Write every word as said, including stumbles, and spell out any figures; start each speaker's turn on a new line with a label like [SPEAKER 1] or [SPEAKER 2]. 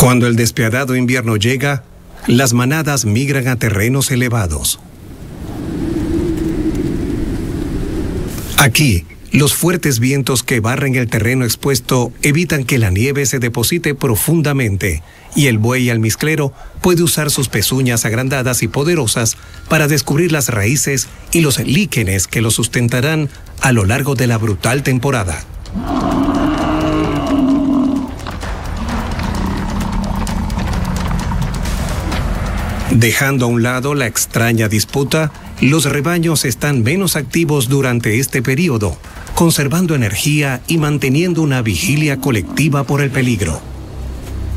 [SPEAKER 1] Cuando el despiadado invierno llega, las manadas migran a terrenos elevados. Aquí, los fuertes vientos que barren el terreno expuesto evitan que la nieve se deposite profundamente y el buey almizclero puede usar sus pezuñas agrandadas y poderosas para descubrir las raíces y los líquenes que lo sustentarán a lo largo de la brutal temporada. Dejando a un lado la extraña disputa, los rebaños están menos activos durante este periodo, conservando energía y manteniendo una vigilia colectiva por el peligro.